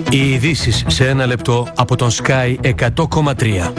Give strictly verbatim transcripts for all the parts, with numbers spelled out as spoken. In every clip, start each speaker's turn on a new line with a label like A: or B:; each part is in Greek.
A: Οι ειδήσεις σε ένα λεπτό από τον Sky εκατό κόμμα τρία.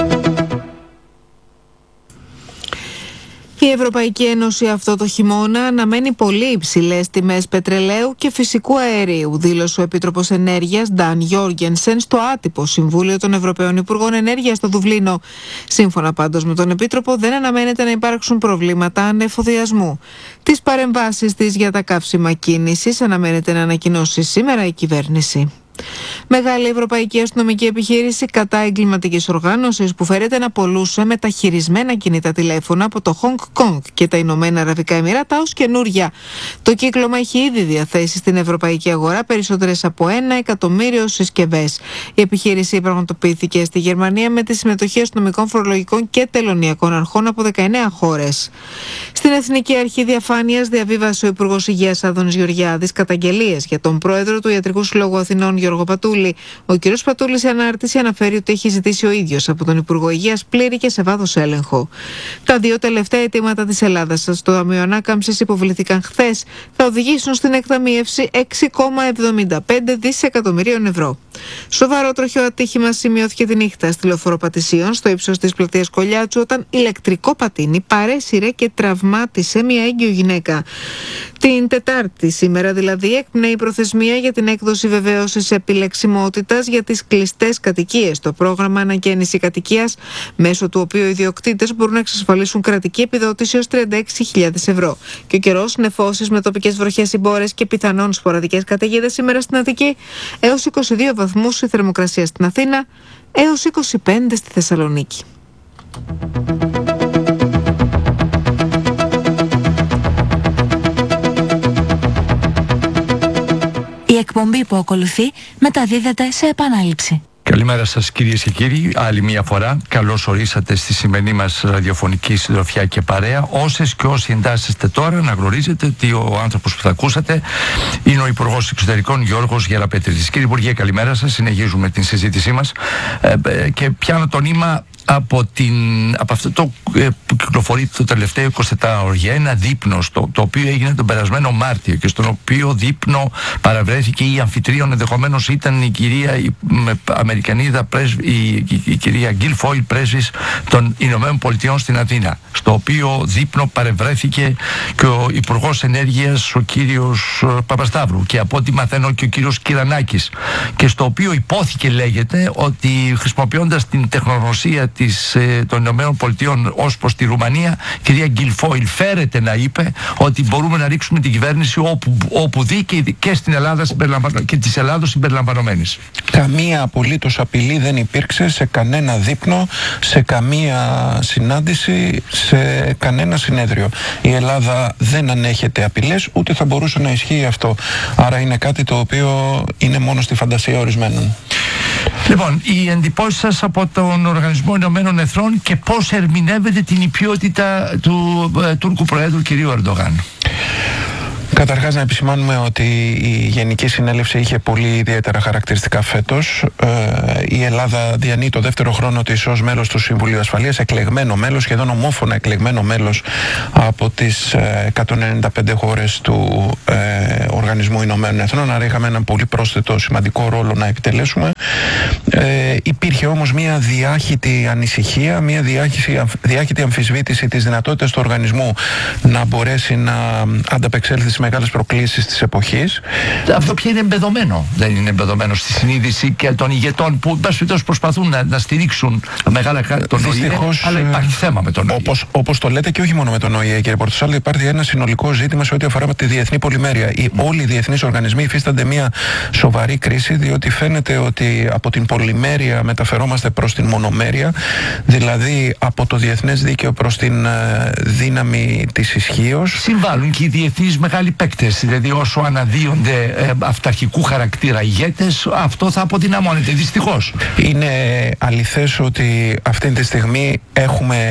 B: Η Ευρωπαϊκή Ένωση αυτό το χειμώνα αναμένει πολύ υψηλές τιμές πετρελαίου και φυσικού αερίου, δήλωσε ο Επίτροπος Ενέργειας Νταν Γιόργενσεν στο άτυπο Συμβούλιο των Ευρωπαίων Υπουργών Ενέργειας στο Δουβλίνο. Σύμφωνα πάντως με τον Επίτροπο, δεν αναμένεται να υπάρξουν προβλήματα ανεφοδιασμού. Τις παρεμβάσεις της για τα καύσιμα κίνησης αναμένεται να ανακοινώσει σήμερα η κυβέρνηση. Μεγάλη ευρωπαϊκή αστυνομική επιχείρηση κατά εγκληματικής οργάνωσης που φέρεται να πωλούσε μεταχειρισμένα κινητά τηλέφωνα από το Χονγκ Κονγκ και τα Ηνωμένα Αραβικά Εμιράτα ως καινούρια. Το κύκλωμα έχει ήδη διαθέσει στην ευρωπαϊκή αγορά περισσότερες από ένα εκατομμύριο συσκευές. Η επιχείρηση πραγματοποιήθηκε στη Γερμανία με τη συμμετοχή αστυνομικών, φορολογικών και τελωνειακών αρχών από δεκαεννέα χώρες. Στην Εθνική Αρχή Διαφάνειας διαβίβασε ο Υπουργός Υγείας Άδωνης Γεωργιάδης καταγγελίες για τον πρόεδρο του Ιατρικού Συλλόγου Αθηνών Γιώργο Πατούλη. Ο κ. Πατούλης σε ανάρτηση αναφέρει ότι έχει ζητήσει ο ίδιος από τον Υπουργό Υγείας πλήρη και σε βάθος έλεγχο. Τα δύο τελευταία αιτήματα της Ελλάδας στο Ταμείο Ανάκαμψης υποβληθήκαν χθες. Θα οδηγήσουν στην εκταμείευση έξι κόμμα εβδομήντα πέντε δισεκατομμυρίων ευρώ. Σοβαρό τροχαίο ατύχημα σημειώθηκε τη νύχτα στη λεωφόρο Πατησίων στο ύψος της πλατείας Κολιάτσου όταν ηλεκτρικό πατίνι παρέσυρε και τραυμάτισε μια έγκυο γυναίκα. Την Τετάρτη, σήμερα δηλαδή, εκπνέει η προθεσμία για την έκδοση βεβαίωσης επιλεξιμότητας για τις κλειστές κατοικίες. Το πρόγραμμα Ανακαίνιση Κατοικίας, μέσω του οποίου οι ιδιοκτήτες μπορούν να εξασφαλίσουν κρατική επιδότηση έως τριάντα έξι χιλιάδες ευρώ. Και ο καιρός, νεφώσεις με τοπικές βροχές, συμπόρες και πιθανόν σποραδικές καταιγίδες σήμερα στην Αττική, έως είκοσι δύο βαθμούς η θερμοκρασία στην Αθήνα, έως είκοσι πέντε στη Θεσσαλονίκη.
C: Η εκπομπή που ακολουθεί μεταδίδεται σε επανάληψη.
D: Καλημέρα σας κυρίες και κύριοι, άλλη μια φορά καλώς ορίσατε στη σημερινή μας ραδιοφωνική συντροφιά και παρέα. Όσες και όσοι εντάσσεστε τώρα, να γνωρίζετε ότι ο άνθρωπος που θα ακούσατε είναι ο Υπουργός Εξωτερικών Γιώργος Γεραπετρίδης. Κύριε Υπουργέ, καλημέρα σας, συνεχίζουμε την συζήτησή μας ε, ε, και πιάνω το νήμα από, την, από αυτό το ε, που κυκλοφορεί το τελευταίο εικοσιτετράωρο για ένα δείπνο στο, το οποίο έγινε τον περασμένο Μάρτιο και στον οποίο δείπνο παραβρέθηκε η αμφιτρίων, ενδεχομένως ήταν η κυρία η, με, Αμερικανίδα πρέσβη, η, η, η κυρία Γκίλ Φόιλ, πρέσβης των Ηνωμένων Πολιτειών στην Αθήνα, στο οποίο δείπνο παρευρέθηκε και ο Υπουργός Ενέργειας ο κύριος Παπασταύρου και από ό,τι μαθαίνω και ο κύριος Κυρανάκης, και στο οποίο υπόθηκε, λέγεται, ότι χρησιμοποιώντας την τεχνογνωσία της, ε, των Ηνωμένων Πολιτειών ως προς τη Ρουμανία, η κυρία Γκίλ Φόιλ φέρεται να είπε ότι μπορούμε να ρίξουμε την κυβέρνηση όπου, όπου δει και, και στην Ελλάδα και της Ελλάδος συμπεριλαμβανομένης.
E: Καμία απολύτως απειλή δεν υπήρξε σε κανένα δείπνο, σε καμία συνάντηση, σε κανένα συνέδριο. Η Ελλάδα δεν ανέχεται απειλές, ούτε θα μπορούσε να ισχύει αυτό. Άρα είναι κάτι το οποίο είναι μόνο στη φαντασία ορισμένων.
D: Λοιπόν, οι εντυπώσεις σας από τον Οργανισμό Ηνωμένων Εθνών και πώς ερμηνεύεται την υπιότητα του ε, Τούρκου Προέδρου κ. Ερντογάν.
E: Καταρχάς να επισημάνουμε ότι η Γενική Συνέλευση είχε πολύ ιδιαίτερα χαρακτηριστικά φέτος. Ε, η Ελλάδα διανύει το δεύτερο χρόνο της ως μέλος του Συμβουλίου Ασφαλείας, εκλεγμένο μέλος, σχεδόν ομόφωνα εκλεγμένο μέλος από τις ε, εκατόν ενενήντα πέντε χώρες του ε, Οργανισμού Ηνωμένων Εθνών. Άρα είχαμε έναν πολύ πρόσθετο σημαντικό ρόλο να επιτελέσουμε. Ε, υπήρχε όμως μια διάχυτη ανησυχία, μια διάχυτη, διάχυτη αμφισβήτηση της δυνατότητας του οργανισμού να μπορέσει να ανταπεξέλθει στις μεγάλες προκλήσεις της εποχής.
D: Αυτό πια είναι εμπεδομένο. Δεν είναι εμπεδομένο στη συνείδηση και των ηγετών που προσπαθούν να, να στηρίξουν μεγάλα κράτη τον ΟΗΕ, αλλά υπάρχει θέμα με τον ΟΗΕ.
E: Όπως, όπως το λέτε, και όχι μόνο με τον ΟΗΕ, κύριε Πορτοσάλη, υπάρχει ένα συνολικό ζήτημα σε ό,τι αφορά τη διεθνή πολυμέρεια. Οι, όλοι οι διεθνείς οργανισμοί υφίστανται μια σοβαρή κρίση, διότι φαίνεται ότι από την πολυμέρεια μεταφερόμαστε προς την μονομέρεια, δηλαδή από το διεθνές δίκαιο προς την uh, δύναμη της ισχύως.
D: Συμβάλλουν και οι διεθνείς μεγάλοι παίκτες, δηλαδή όσο αναδύονται ε, αυταρχικού χαρακτήρα ηγέτες, αυτό θα αποδυναμώνεται, δυστυχώς.
E: Είναι αληθές ότι αυτή τη στιγμή έχουμε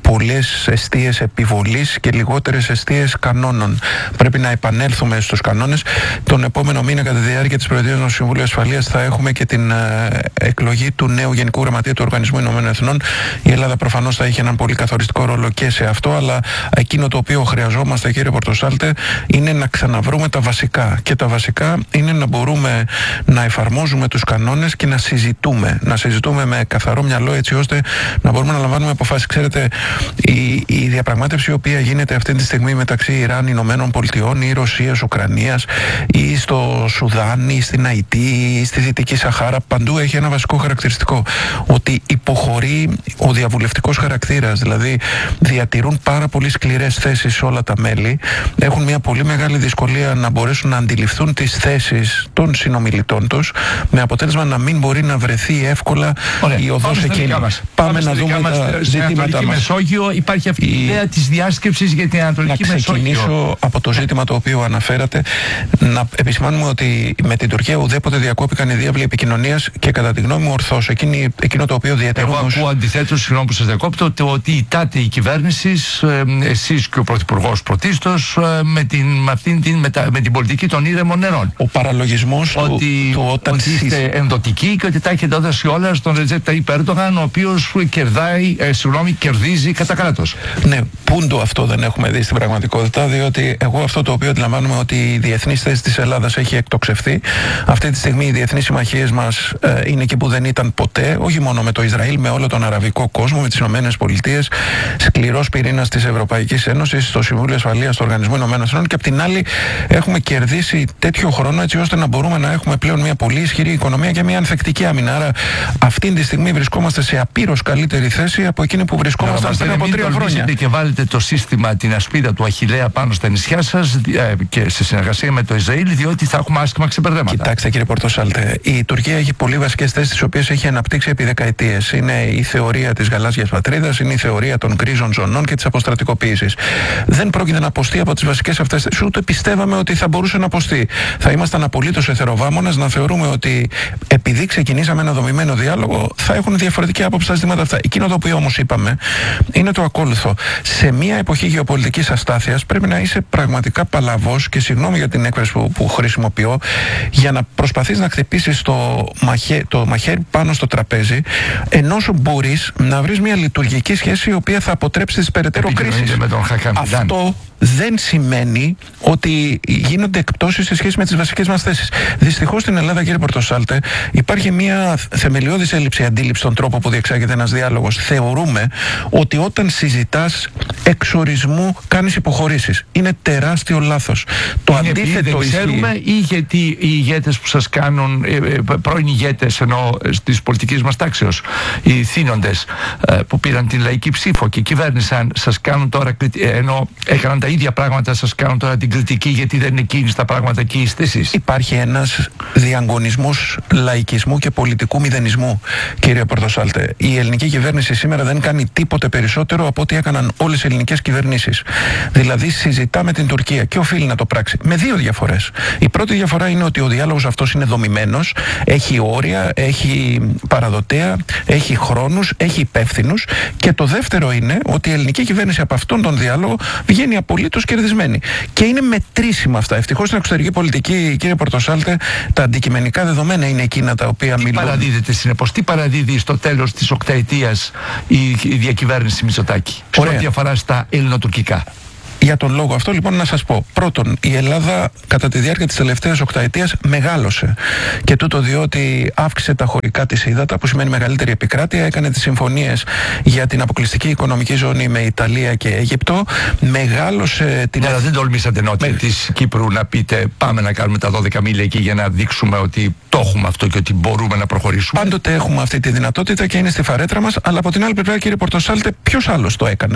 E: πολλές εστίες επιβολής και λιγότερες εστίες κανόνων. Πρέπει να επανέλθουμε στους κανόνες. Τον επόμενο μήνα, κατά τη διάρκεια της Προεδρίας του Συμβουλίου Ασφαλείας, θα έχουμε και την ε, εκλογή του νέου Γενικού Γραμματεία του Οργανισμού Ηνωμένων Εθνών. Η Ελλάδα προφανώς θα έχει έναν πολύ καθοριστικό ρόλο και σε αυτό, αλλά εκείνο το οποίο χρειαζόμαστε, κύριε Πορτοσάλτε, είναι να ξαναβρούμε τα βασικά. Και τα βασικά είναι να μπορούμε να εφαρμόζουμε τους κανόνες και να συζητούμε. Να συζητούμε με καθαρό μυαλό, έτσι ώστε να μπορούμε να λαμβάνουμε αποφάσεις. Ξέρετε, η, η διαπραγμάτευση η οποία γίνεται αυτή τη στιγμή μεταξύ Ιράν, Ηνωμένων Πολιτειών ή Ρωσίας, Ουκρανίας ή στο Σουδάν ή στην Αϊτή ή στη Δυτική Σαχάρα, παντού έχει ένα βασικό χαρακτηριστικό. Ότι υποχωρεί ο διαβουλευτικός χαρακτήρας. Δηλαδή, διατηρούν πάρα πολύ σκληρές θέσεις σε όλα τα μέλη. Έχουν μια πολύ μεγάλη δυσκολία να μπορέσουν να αντιληφθούν τις θέσεις των συνομιλητών τους, με αποτέλεσμα να μην μπορεί να βρεθεί εύκολα Ωραία. η οδός εκείνη. Πάμε, Πάμε να δούμε μας, τα ζητήματα μας.
D: Μεσόγειο υπάρχει αυτή η ιδέα της διάσκεψης για την Ανατολική Μεσόγειο.
E: Να ξεκινήσω Μεσόγειο. από το ζήτημα το οποίο αναφέρατε. Να επισημάνουμε ότι με την Τουρκία ουδέποτε διακόπηκαν οι διάβλοι επικοινωνίας και κατά τη γνώμη μου ορθώς. Εκείνη, εκείνο το οποίο διατηρούμε.
D: Εγώ ακούω αντιθέτως, συγγνώμη που σας διακόπτω, ότι ητάται η κυβέρνηση, εσείς και ο Πρωθυπουργός πρωτίστως, με την, με, αυτήν, την, με, τα, με την πολιτική των ήρεμων νερών.
E: Ο παραλογισμός
D: ότι,
E: του, του όταν
D: ότι είστε ενδοτικοί και ότι τα έχετε δώσει όλα στον Ρετζέπ Ταγιπ Ερντογάν, ο οποίος κερδάει, ε, συγγνώμη, κερδίζει κατά κράτος.
E: Ναι, πούντο αυτό δεν έχουμε δει στην πραγματικότητα, διότι εγώ αυτό το οποίο αντιλαμβάνομαι ότι η διεθνής θέση της Ελλάδας έχει εκτοξευθεί. Αυτή τη στιγμή οι διεθνείς συμμαχίες μας ε, είναι εκεί που δεν ήταν ποτέ, όχι μόνο με το Ισραήλ, με όλο τον αραβικό κόσμο, με τις Ηνωμένες Πολιτείες, σκληρός πυρήνας της Ευρωπαϊκής Ένωσης, στο Συμβούλιο Ασφαλείας του Οργανισμού Ηνωμένων Εθνών, και απ' την άλλη έχουμε κερδίσει τέτοιο χρόνο έτσι ώστε να μπορούμε να έχουμε πλέον μια πολύ ισχυρή οικονομία και μια ανθεκτική άμυνα. Άρα αυτή τη στιγμή βρισκόμαστε σε απείρως καλύτερη θέση από εκείνη που βρισκόμασταν πριν από τρία χρόνια.
D: Και βάλετε το σύστημα, την ασπίδα του Αχιλλέα πάνω στα νησιά σας και σε συνεργασία με το Ισραήλ, διότι θα έχουμε άσχημα ξεπερδέματα.
E: Κοιτάξτε, κύριε Πορτοσάλτε, η Τουρκία έχει πολύ βασικές θέσεις, τις οποίες έχει αναπτύξει επί δεκαετίες. Είναι η θεωρία της γαλάζιας πατρίδας, είναι η θεωρία των γκρίζων ζωνών και της αποστρατικοποίησης. Δεν πρόκειται να αποστεί από τις βασικές αυτές θέσεις, ούτε πιστεύαμε ότι θα μπορούσε να αποστεί. Θα ήμασταν απολύτως εθεροβάμονες να θεωρούμε ότι επειδή ξεκινήσαμε ένα δομημένο διάλογο, θα έχουν διαφορετική άποψη στα ζητήματα αυτά. Εκείνο το οποίο όμως είπαμε είναι το ακόλουθο. Σε μια εποχή γεωπολιτικής αστάθειας πρέπει να είσαι πραγματικά παλαβός, και συγγνώμη για την έκφραση που, που χρησιμοποιώ, για να προσπαθείς να χτυπήσεις το, μαχέ, το μαχαίρι πάνω στο τραπέζι, ενώ μπορείς να βρεις μια λειτουργική σχέση η οποία θα αποτρέψει τις περαιτέρω κρίσεις. Αυτό δεν σημαίνει ότι γίνονται εκπτώσεις σε σχέση με τις βασικές μας θέσεις. Δυστυχώς στην Ελλάδα, κύριε Πορτοσάλτε, υπάρχει μια θεμελιώδης έλλειψη αντίληψη στον τρόπο που διεξάγεται ένας διάλογος. Θεωρούμε ότι όταν συζητάς εξορισμού κάνεις υποχωρήσεις. Είναι τεράστιο λάθος. Το
D: είναι
E: αντίθετο
D: δεν ξέρουμε, ή γιατί οι ηγέτες που σας κάνουν, ε, ε, πρώην ηγέτες ενώ της πολιτικής μας τάξεως, οι θύνοντες ε, που πήραν την λαϊκή ψήφο και κυβέρνησαν, σας κάνουν τώρα, ενώ έκαναν τα ίδια πράγματα, σας κάνουν τώρα την κριτική γιατί δεν είναι εκείνοι τα πράγματα και είστε εσείς.
E: Υπάρχει ένας διαγωνισμός λαϊκισμού και πολιτικού μηδενισμού, κύριε Πορτοσάλτε. Η ελληνική κυβέρνηση σήμερα δεν κάνει τίποτε περισσότερο από ό,τι έκαναν όλες οι ελληνικές κυβερνήσεις. Δηλαδή συζητά με την Τουρκία και οφείλει να το πράξει. Με δύο διαφορές. Η πρώτη διαφορά είναι ότι ο διάλογος αυτός είναι δομημένος, έχει όρια, έχει παραδοτέα, έχει χρόνους, έχει υπεύθυνους. Και το δεύτερο είναι ότι η ελληνική κυβέρνηση από αυτόν τον διάλογο βγαίνει απολύτως κερδισμένη. Και είναι μετρήσιμα αυτά. Ευτυχώς στην εξωτερική πολιτική, κύριε Πορτοσάλτε, τα αντικειμενικά δεδομένα είναι εκείνα τα οποία
D: τι
E: μιλούν.
D: Τι παραδίδεται συνεπώς, τι παραδίδει στο τέλος της οκταετίας η, η διακυβέρνηση Μητσοτάκη, σε ό,τι αφορά στα ελληνοτουρκικά?
E: Για τον λόγο αυτό, λοιπόν, να σας πω. Πρώτον, η Ελλάδα κατά τη διάρκεια της τελευταίας οκταετίας μεγάλωσε. Και τούτο διότι αύξησε τα χωρικά της ύδατα, που σημαίνει μεγαλύτερη επικράτεια, έκανε τις συμφωνίες για την αποκλειστική οικονομική ζώνη με Ιταλία και Αίγυπτο, μεγάλωσε την.
D: Αλλά δεν τολμήσατε νότια με... της Κύπρου να πείτε πάμε να κάνουμε τα δώδεκα μίλια εκεί για να δείξουμε ότι το έχουμε αυτό και ότι μπορούμε να προχωρήσουμε?
E: Πάντοτε έχουμε αυτή τη δυνατότητα και είναι στη φαρέτρα μας, αλλά από την άλλη πλευρά, κύριε Πορτοσάλτε, ποιος άλλος το έκανε?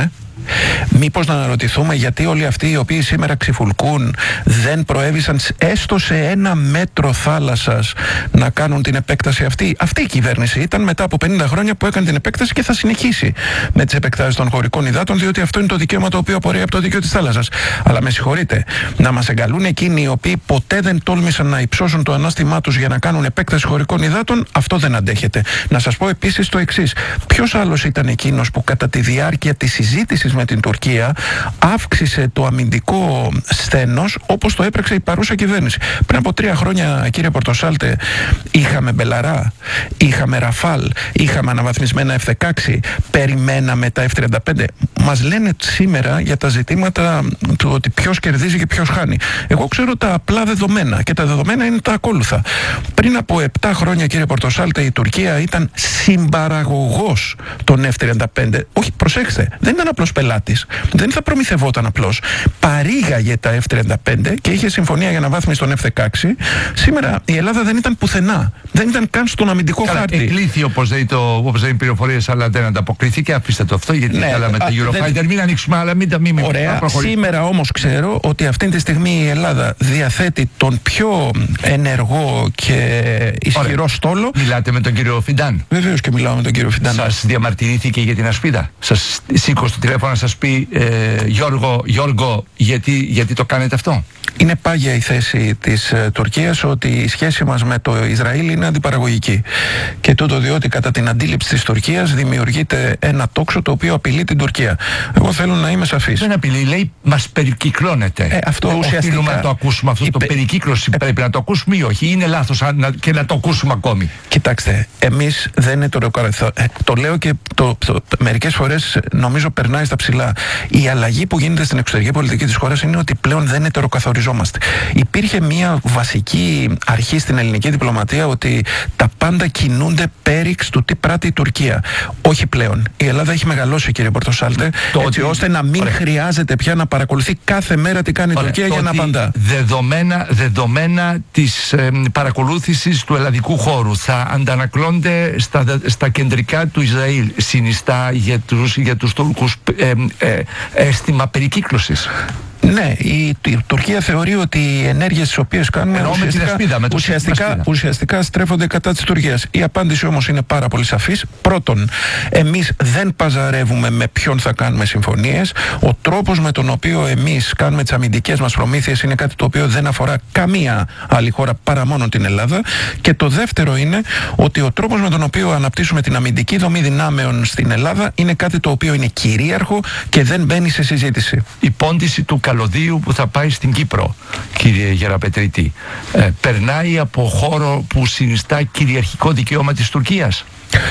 E: Μήπως να αναρωτηθούμε γιατί όλοι αυτοί οι οποίοι σήμερα ξυφουλκούν δεν προέβησαν έστω σε ένα μέτρο θάλασσας να κάνουν την επέκταση αυτή. Αυτή η κυβέρνηση ήταν μετά από πενήντα χρόνια που έκανε την επέκταση και θα συνεχίσει με τις επεκτάσεις των χωρικών υδάτων, διότι αυτό είναι το δικαίωμα το οποίο απορρέει από το δίκαιο της θάλασσας. Αλλά με συγχωρείτε, να μας εγκαλούν εκείνοι οι οποίοι ποτέ δεν τόλμησαν να υψώσουν το ανάστημά τους για να κάνουν επέκταση χωρικών υδάτων, αυτό δεν αντέχεται. Να σας πω επίσης το εξής. Ποιος άλλος ήταν εκείνος που κατά τη διάρκεια της συζήτησης με την Τουρκία αύξησε το αμυντικό σθένος όπως το έπραξε η παρούσα κυβέρνηση? Πριν από τρία χρόνια, κύριε Πορτοσάλτε, είχαμε Μπελαρά, είχαμε Ραφάλ, είχαμε αναβαθμισμένα εφ δεκαέξι, περιμέναμε τα εφ τριάντα πέντε. Μας λένε σήμερα για τα ζητήματα του ότι ποιος κερδίζει και ποιος χάνει. Εγώ ξέρω τα απλά δεδομένα και τα δεδομένα είναι τα ακόλουθα. Πριν από επτά χρόνια, κύριε Πορτοσάλτε, η Τουρκία ήταν συμπαραγωγός των εφ τριάντα πέντε. Όχι, προσέξτε, δεν ήταν απλώς πελάτης, δεν θα προμηθευόταν απλώς. Παρήγαγε τα εφ τριάντα πέντε και είχε συμφωνία για αναβάθμιση των εφ δεκαέξι. Σήμερα η Ελλάδα δεν ήταν πουθενά. Δεν ήταν καν στον αμυντικό
D: Καλά,
E: χάρτη.
D: Εκλήθη όπως λέει, λέει πληροφορίες, αλλά δεν ανταποκριθήκε. Αφήστε το αυτό, γιατί
E: ναι,
D: καλά με τα Eurofighter. Δεν... Μην ανοίξουμε, αλλά μην τα μην
E: Ωραία. Σήμερα όμως ξέρω ότι αυτή τη στιγμή η Ελλάδα διαθέτει τον πιο ενεργό και ισχυρό
D: Ωραία.
E: στόλο.
D: Μιλάτε με τον κύριο Φιντάν?
E: Βεβαίως και μιλάω με τον κύριο Φιντάν.
D: Σας διαμαρτυρήθηκε για την ασπίδα? Σας σήκωσε το τηλέφωνο να σας πει ε, Γιώργο, Γιώργο, γιατί, γιατί το κάνετε αυτό?
E: Είναι πάγια η θέση της ε, Τουρκίας ότι η σχέση μας με το Ισραήλ είναι αντιπαραγωγική. Και τούτο διότι κατά την αντίληψη της Τουρκίας δημιουργείται ένα τόξο το οποίο απειλεί την Τουρκία. Εγώ θέλω να είμαι σαφής.
D: Δεν απειλεί, λέει μας περικυκλώνεται.
E: Ε, αυτό ουσιαστικά.
D: Οφείλουμε να το ακούσουμε αυτό, το
E: πε...
D: περικύκλωση. Ε... Πρέπει να το ακούσουμε ή όχι? Είναι λάθος να... και να το ακούσουμε ακόμη?
E: Κοιτάξτε, εμείς δεν είναι το ρεκόρεθο. Ε, το λέω και το, το, το, μερικές φορές νομίζω περνάει στα ψηλά. Η αλλαγή που γίνεται στην εξωτερική πολιτική της χώρας είναι ότι πλέον δεν ετεροκαθοριζόμαστε. Υπήρχε μια βασική αρχή στην ελληνική διπλωματία ότι τα πάντα κινούνται πέριξ του τι πράττει η Τουρκία. Όχι πλέον. Η Ελλάδα έχει μεγαλώσει, κύριε Πορτοσάλτε, το έτσι ότι... ώστε να μην Ωραία. χρειάζεται πια να παρακολουθεί κάθε μέρα τι κάνει η Τουρκία για να απαντά.
D: Δεδομένα, δεδομένα της ε, παρακολούθησης του ελλαδικού χώρου θα αντανακλώνται στα, στα κεντρικά του Ισραήλ. Συνιστά για τους, για τους Τούρκους ε, ε, αίσθημα περικύκλωσης?
E: Ναι, η, η Τουρκία θεωρεί ότι οι ενέργειες τις οποίες κάνουμε ουσιαστικά,
D: ασπίδα,
E: ουσιαστικά, ουσιαστικά στρέφονται κατά της Τουρκίας. Η απάντηση όμως είναι πάρα πολύ σαφής. Πρώτον, εμείς δεν παζαρεύουμε με ποιον θα κάνουμε συμφωνίες. Ο τρόπος με τον οποίο εμείς κάνουμε τις αμυντικές μας προμήθειες είναι κάτι το οποίο δεν αφορά καμία άλλη χώρα παρά μόνο την Ελλάδα. Και το δεύτερο είναι ότι ο τρόπος με τον οποίο αναπτύσσουμε την αμυντική δομή δυνάμεων στην Ελλάδα είναι κάτι το οποίο είναι κυρίαρχο και δεν μπαίνει σε συζήτηση.
D: Η πόντιση του καλωδίου που θα πάει στην Κύπρο, κύριε Γεραπετρίτη, ε, περνάει από χώρο που συνιστά κυριαρχικό δικαίωμα της Τουρκίας?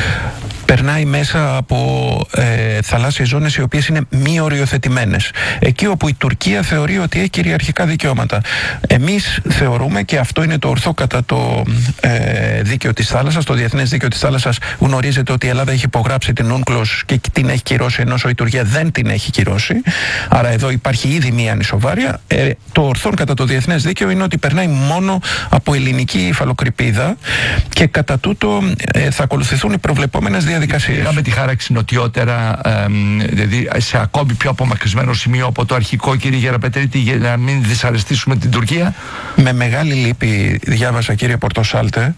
E: Περνάει μέσα από ε, θαλάσσιες ζώνες οι οποίες είναι μη οριοθετημένες. Εκεί όπου η Τουρκία θεωρεί ότι έχει κυριαρχικά δικαιώματα. Εμείς θεωρούμε, και αυτό είναι το ορθό κατά το ε, δίκαιο της θάλασσας, το διεθνές δίκαιο της θάλασσας, γνωρίζετε ότι η Ελλάδα έχει υπογράψει την UNCLOS και την έχει κυρώσει, ενώ η Τουρκία δεν την έχει κυρώσει. Άρα εδώ υπάρχει ήδη μία ανισοβάρεια. Ε, το ορθό κατά το διεθνές δίκαιο είναι ότι περνάει μόνο από ελληνική υφαλοκρηπίδα και κατά τούτο ε, θα ακολουθηθούν οι προβλεπόμενες διαδικασίες.
D: Είχαμε τη χάραξη νοτιότερα, ε, δηλαδή σε ακόμη πιο απομακρυσμένο σημείο από το αρχικό, κύριε Γεραπετρίτη, για να μην δυσαρεστήσουμε την Τουρκία.
E: Με μεγάλη λύπη διάβασα, κύριε Πορτοσάλτε,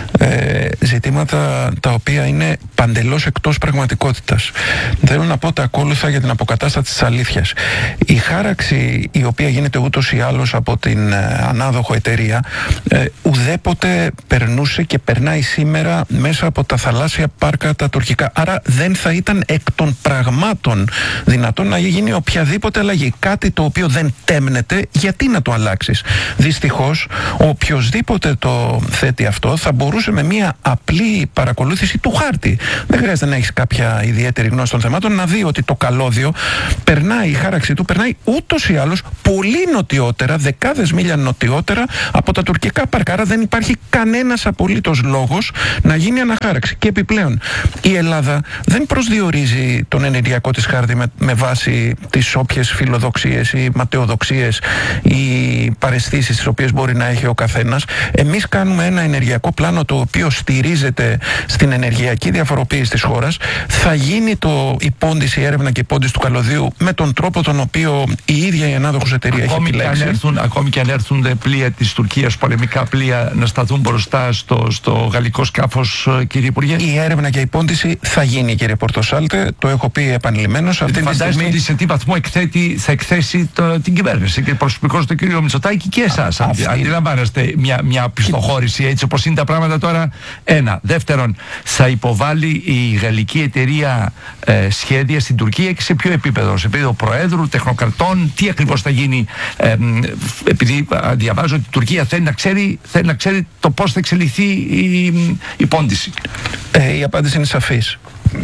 E: ε, ζητήματα τα οποία είναι παντελώς εκτός πραγματικότητας. Θέλω να πω τα ακόλουθα για την αποκατάσταση της αλήθειας. Η χάραξη, η οποία γίνεται ούτως ή άλλως από την ε, ανάδοχο εταιρεία, ε, ουδέποτε περνούσε και περνάει σήμερα μέσα από τα θαλάσσια πάρκα τα τουρκικά. Άρα δεν θα ήταν εκ των πραγμάτων δυνατόν να γίνει οποιαδήποτε αλλαγή. Κάτι το οποίο δεν τέμνεται, γιατί να το αλλάξεις? Δυστυχώς, οποιοσδήποτε το θέτει αυτό θα μπορούσε με μια απλή παρακολούθηση του χάρτη, δεν χρειάζεται να έχεις κάποια ιδιαίτερη γνώση των θεμάτων, να δει ότι το καλώδιο περνάει, η χάραξη του περνάει ούτως ή άλλως πολύ νοτιότερα, δεκάδες μίλια νοτιότερα από τα τουρκικά πάρκα. Άρα δεν υπάρχει κανένας απολύτως λόγος να γίνει αναχάραξη. Και επιπλέον, η Ελλάδα δεν προσδιορίζει τον ενεργειακό της χάρτη με, με βάση τις όποιες φιλοδοξίες ή ματαιοδοξίες ή παραισθήσεις τις οποίες μπορεί να έχει ο καθένας. Εμείς κάνουμε ένα ενεργειακό πλάνο το οποίο στηρίζεται στην ενεργειακή διαφοροποίηση της χώρας. Θα γίνει το, η πόντιση, η έρευνα και η πόντιση του καλωδίου με τον τρόπο τον οποίο η ίδια η ανάδοχος εταιρεία
D: ακόμη
E: έχει επιλέξει.
D: Και αν έρθουν, ακόμη και αν έρθουν πλοία της Τουρκίας, πολεμικά πλοία, να σταθούν μπροστά στο, στο γαλλικό σκάφος, κύριε Υπουργέ.
E: Η έρευνα και η πόντιση θα γίνει, κύριε Πορτοσάλτε, το έχω πει επανειλημμένως.
D: Φαντάζεστε στιγμή... ότι σε τι βαθμό εκθέτει, θα εκθέσει το, την κυβέρνηση και προσωπικώς τον κύριο Μητσοτάκη και εσάς. Αυτή... Αντιλαμβάνεστε μια, μια πιστοχώρηση έτσι όπως είναι τα πράγματα τώρα? Ένα. Δεύτερον, θα υποβάλει η γαλλική εταιρεία ε, σχέδια στην Τουρκία και σε ποιο επίπεδο? Σε επίπεδο Προέδρου, τεχνοκρατών, τι ακριβώς θα γίνει? Ε, επειδή διαβάζω ότι η Τουρκία θέλει να ξέρει, θέλει να ξέρει το πώς θα εξελιχθεί η, η πόντιση.
E: Ε, η απάντηση είναι σαφής.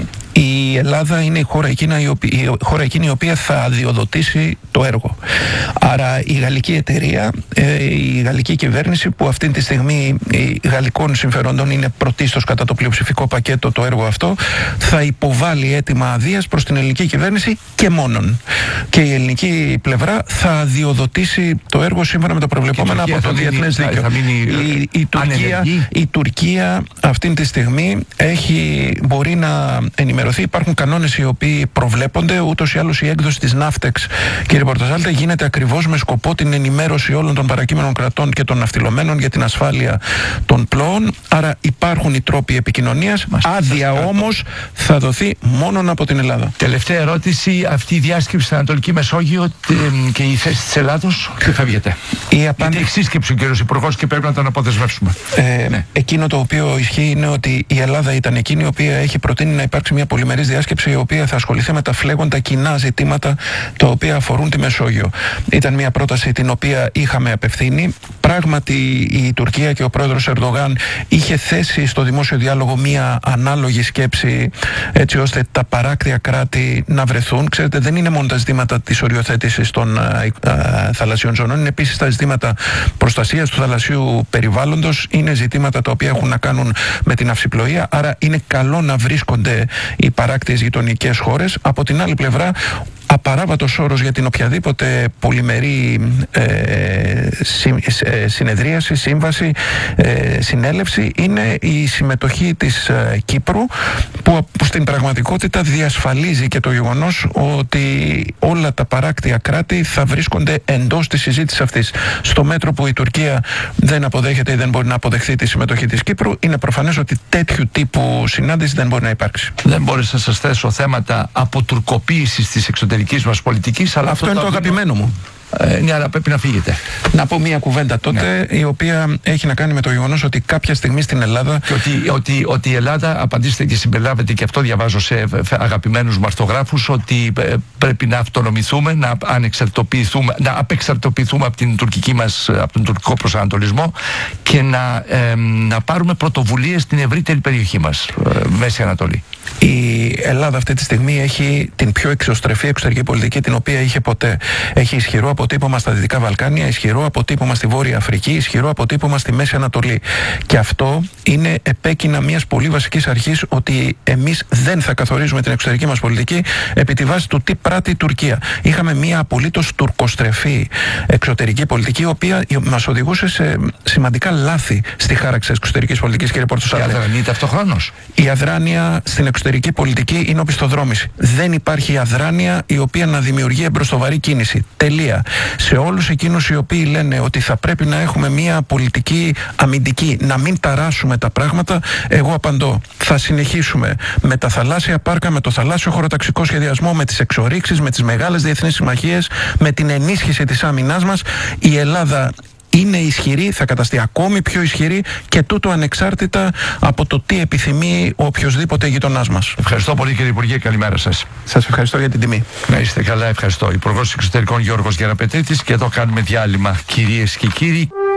E: Η Ελλάδα είναι η χώρα, εκείνα, η, οποία, η χώρα εκείνη η οποία θα αδειοδοτήσει το έργο. Άρα η γαλλική εταιρεία, ε, η γαλλική κυβέρνηση που αυτή τη στιγμή οι γαλλικών συμφερόντων είναι πρωτίστως κατά το πλειοψηφικό πακέτο το έργο αυτό, θα υποβάλει αίτημα αδείας προς την ελληνική κυβέρνηση και μόνον. Και η ελληνική πλευρά θα αδειοδοτήσει το έργο σύμφωνα με τα προβλεπόμενα από το διεθνές δίκαιο. Θα μείνει η, η, Τουρκία, η Τουρκία αυτή τη στιγμή έχει, μπορεί να ενημερωθεί. Υπάρχουν κανόνες οι οποίοι προβλέπονται. Ούτως ή άλλως η έκδοση της Ναύτεξ, κύριε Πορτοσάλτε, γίνεται ακριβώς με σκοπό την ενημέρωση όλων των παρακείμενων κρατών και των ναυτιλωμένων για την ασφάλεια των πλώων. Άρα υπάρχουν οι τρόποι επικοινωνίας. Άδεια όμως θα δοθεί μόνον από την Ελλάδα.
D: Τελευταία ερώτηση. Αυτή η διάσκεψη στην Ανατολική Μεσόγειο και η θέση της Ελλάδος, τι θα βγείτε?
E: Η απάντηση...
D: έχει σύσκεψη ο κύριος Υπουργός και πρέπει να τον αποδεσμεύσουμε.
E: Ε, ναι. Εκείνο το οποίο ισχύει είναι ότι η Ελλάδα ήταν εκείνη η οποία έχει προτείνει να υπάρξει μια πολυμερής διάσκεψη η οποία θα ασχοληθεί με τα φλέγοντα κοινά ζητήματα τα οποία αφορούν τη Μεσόγειο. Ήταν μια πρόταση την οποία είχαμε απευθύνει. Πράγματι η Τουρκία και ο πρόεδρος Ερντογάν είχε θέσει στο δημόσιο διάλογο μια ανάλογη σκέψη έτσι ώστε τα παράκτια κράτη να βρεθούν. Ξέρετε, δεν είναι μόνο τα ζητήματα της οριοθέτησης των α, α, θαλασσιών ζωνών, είναι επίσης τα ζητήματα προστασίας του θαλασσίου περιβάλλοντος, είναι ζητήματα τα οποία έχουν να κάνουν με την αυσιπλοεία, άρα είναι καλό να βρίσκονται οι παράκτιες γειτονικές χώρες. Από την άλλη πλευρά, απαράβατος όρος για την οποιαδήποτε πολυμερή ε, συ, ε, συνεδρίαση, σύμβαση, ε, συνέλευση είναι η συμμετοχή της ε, Κύπρου που, που στην πραγματικότητα διασφαλίζει και το γεγονός ότι όλα τα παράκτια κράτη θα βρίσκονται εντός της συζήτησης αυτής. Στο μέτρο που η Τουρκία δεν αποδέχεται ή δεν μπορεί να αποδεχθεί τη συμμετοχή της Κύπρου, είναι προφανές ότι τέτοιου τύπου συνάντηση δεν μπορεί να υπάρξει.
D: Δεν μπόρεσα να σας θέσω θέματα αποτουρκοποίησης της εξωτερικής μας πολιτικής, αλλά
E: αυτό,
D: αυτό
E: είναι το αγαπημένο μου.
D: Ε, ναι, αλλά πρέπει να φύγετε.
E: Να πω μια κουβέντα τότε, ναι, η οποία έχει να κάνει με το γεγονός ότι κάποια στιγμή στην Ελλάδα.
D: Και ότι, ότι, ότι η Ελλάδα, απαντήστε και συμπεριλάβετε, και αυτό διαβάζω σε αγαπημένους μαρτογράφους, ότι πρέπει να αυτονομηθούμε, να ανεξαρτοποιηθούμε, να απεξαρτοποιηθούμε από, την τουρκική μας, από τον τουρκικό προσανατολισμό και να, ε, να πάρουμε πρωτοβουλίες στην ευρύτερη περιοχή μας, ε, Μέση Ανατολή.
E: Η Ελλάδα αυτή τη στιγμή έχει την πιο εξωστρεφή εξωτερική πολιτική την οποία είχε ποτέ. Έχει ισχυρό αποτύπωμα στα Δυτικά Βαλκάνια, ισχυρό αποτύπωμα στη Βόρεια Αφρική, ισχυρό αποτύπωμα στη Μέση Ανατολή. Και αυτό είναι επέκεινα μιας πολύ βασικής αρχής, ότι εμείς δεν θα καθορίζουμε την εξωτερική μας πολιτική επί τη βάση του τι πράττει η Τουρκία. Είχαμε μια απολύτως τουρκοστρεφή εξωτερική πολιτική, η οποία μας οδηγούσε σε σημαντικά λάθη στη χάραξη της εξωτερικής πολιτικής, κύριε Πορτοσάλτε.
D: Και αδρανείται αυτοχρόνως.
E: Η αδράνεια στην εξωτερική πολιτική είναι οπισθοδρόμηση. Δεν υπάρχει αδράνεια η οποία να δημιουργεί εμπροστοβαρή κίνηση. Τελεία. Σε όλους εκείνους οι οποίοι λένε ότι θα πρέπει να έχουμε μια πολιτική αμυντική, να μην ταράσουμε τα πράγματα, εγώ απαντώ. Θα συνεχίσουμε με τα θαλάσσια πάρκα, με το θαλάσσιο χωροταξικό σχεδιασμό, με τις εξορίξεις, με τις μεγάλες διεθνείς συμμαχίες, με την ενίσχυση της άμυνάς μας. Η Ελλάδα είναι ισχυρή, θα καταστεί ακόμη πιο ισχυρή, και τούτο ανεξάρτητα από το τι επιθυμεί ο οποιοσδήποτε γειτονάς μας.
D: Ευχαριστώ πολύ, κύριε Υπουργέ, καλημέρα σας.
E: Σας ευχαριστώ για την τιμή.
D: Να είστε καλά, ευχαριστώ. Υπουργός Εξωτερικών Γιώργος Γεραπετρίτης, και εδώ κάνουμε διάλειμμα, κυρίες και κύριοι.